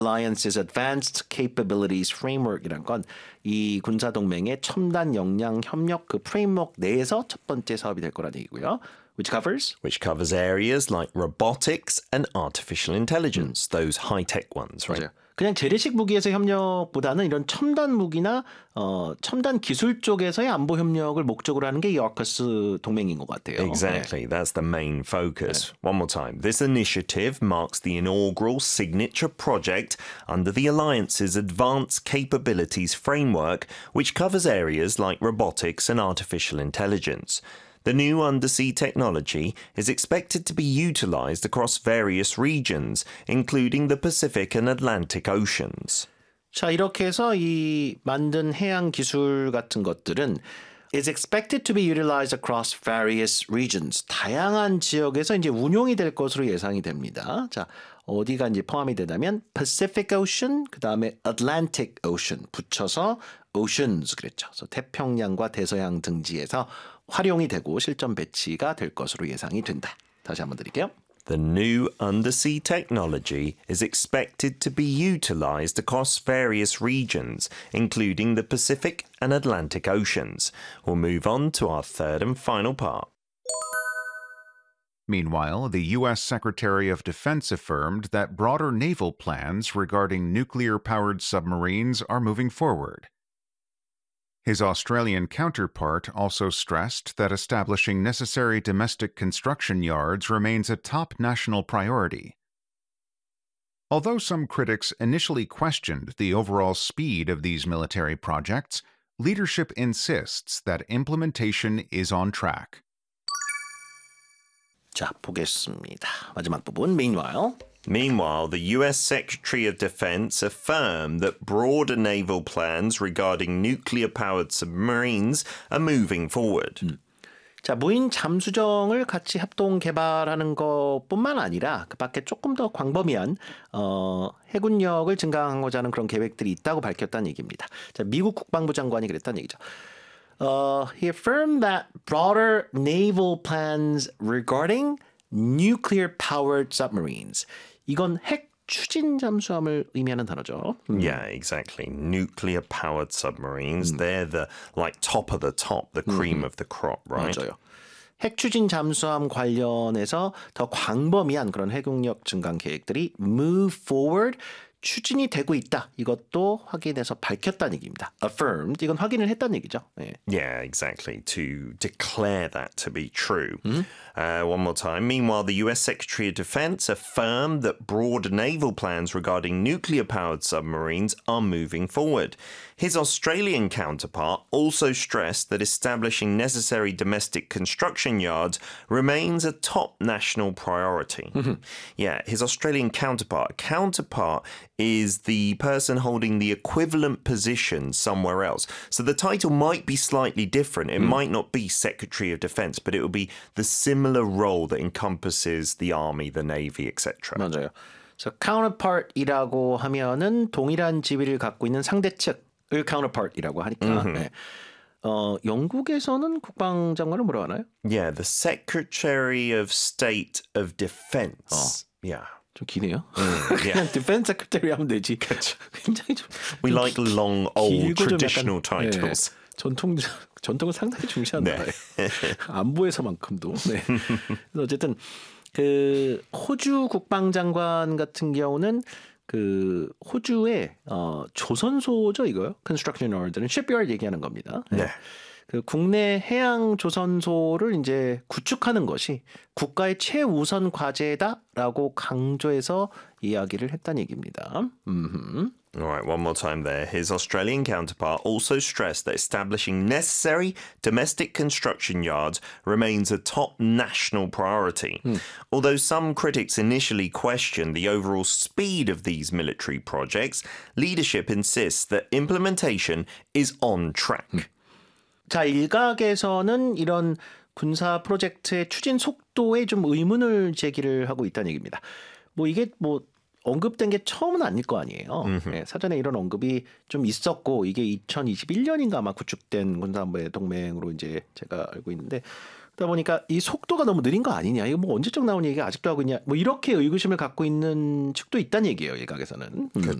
Alliance's Advanced Capabilities Framework이란 건 이 군사동맹의 첨단 역량 협력 그 프레임워크 내에서 첫 번째 사업이 될 거라는 얘기고요. Which covers areas like robotics and artificial intelligence, those high-tech ones, right? 맞아요. 그냥 재래식 무기에서 협력보다는 이런 첨단 무기나 첨단 기술 쪽에서의 안보 협력을 목적으로 하는 게 이 AUKUS 동맹인 것 같아요. Exactly. That's the main focus. One more time. This initiative marks the inaugural signature project under the Alliance's Advanced Capabilities Framework, which covers areas like robotics and artificial intelligence. The new undersea technology is expected to be utilized across various regions, including the Pacific and Atlantic Oceans. 자, 이렇게 해서 이 만든 해양 기술 같은 것들은 is expected to be utilized across various regions. 다양한 지역에서 이제 운용이 될 것으로 예상이 됩니다. 자, 어디가 이제 포함이 되냐면 Pacific Ocean, 그다음에 Atlantic Ocean 붙여서 Oceans 그랬죠. 그래서 태평양과 대서양 등지에서 활용이 되고 실전 배치가 될 것으로 예상이 된다. 다시 한번 드릴게요. The new undersea technology is expected to be utilized across various regions, including the Pacific and Atlantic Oceans. We'll move on to our third and final part. Meanwhile, the U.S. Secretary of Defense affirmed that broader naval plans regarding nuclear-powered submarines are moving forward. His Australian counterpart also stressed that establishing necessary domestic construction yards remains a top national priority. Although some critics initially questioned the overall speed of these military projects, leadership insists that implementation is on track. 자, 보겠습니다. 마지막 부분, Meanwhile, the U.S. Secretary of Defense affirmed that broader naval plans regarding nuclear-powered submarines are moving forward. 자, 무인 잠수정을 같이 합동 개발하는 것뿐만 아니라 그 밖에 조금 더 광범위한 해군력을 증강하고자 하는 그런 계획들이 있다고 밝혔다는 얘기입니다. 자, 미국 국방부 장관이 그랬다는 얘기죠. He affirmed that broader naval plans regarding nuclear-powered submarines. 이건 핵 추진 잠수함을 의미하는 단어죠. Yeah, exactly. Nuclear-powered submarines. They're the top of the top, the cream of the crop, right? 맞아요. 핵 추진 잠수함 관련해서 더 광범위한 그런 핵용력 증강 계획들이 move forward, 추진이 되고 있다. 이것도 확인해서 밝혔다는 얘기입니다. Affirmed. 이건 확인을 했다는 얘기죠. 네. Yeah, exactly. To declare that to be true. One more time. Meanwhile, the U.S. Secretary of Defense affirmed that broader naval plans regarding nuclear-powered submarines are moving forward. His Australian counterpart also stressed that establishing necessary domestic construction yards remains a top national priority. Yeah, his Australian counterpart is the person holding the equivalent position somewhere else. So the title might be slightly different. It might not be Secretary of Defense, but it will be the similar role that encompasses the Army, the Navy, etc. 맞아요. So counterpart이라고 하면은 동일한 지위를 갖고 있는 상대 측을 counterpart이라고 하니까. 네. 영국에서는 국방장관을 뭐라고 하나요? Yeah, the Secretary of State of Defense. Yeah. 좀 기네요. Yeah. Defense Secretary 하면 되지. 굉장히 좀 We like long, old, traditional 약간, titles. 네, 전통을 상당히 중시한 나라예요. 안보에서만큼도. 네. 그래서 어쨌든 그 호주 국방장관 같은 경우는 그 호주의 조선소죠 이거요. Construction Yard는 shipyard 얘기하는 겁니다. 네. 그 국내 해양 조선소를 이제 구축하는 것이 국가의 최우선 과제다라고 강조해서 이야기를 했다는 얘기입니다. All right, one more time there. His Australian counterpart also stressed that establishing necessary domestic construction yards remains a top national priority. Although some critics initially questioned the overall speed of these military projects, leadership insists that implementation is on track. 자, 일각에서는 이런 군사 프로젝트의 추진 속도에 좀 의문을 제기를 하고 있다는 얘기입니다. 뭐 이게 뭐 언급된 게 처음은 아닐 거 아니에요. 네, 사전에 이런 언급이 좀 있었고 이게 2021년인가 아마 구축된 군사안보의 동맹으로 이제 제가 알고 있는데 그러다 보니까 이 속도가 너무 느린 거 아니냐, 이거 뭐 언제적 나온 얘기가 아직도 하고 있냐, 뭐 이렇게 의구심을 갖고 있는 측도 있다는 얘기예요, 일각에서는.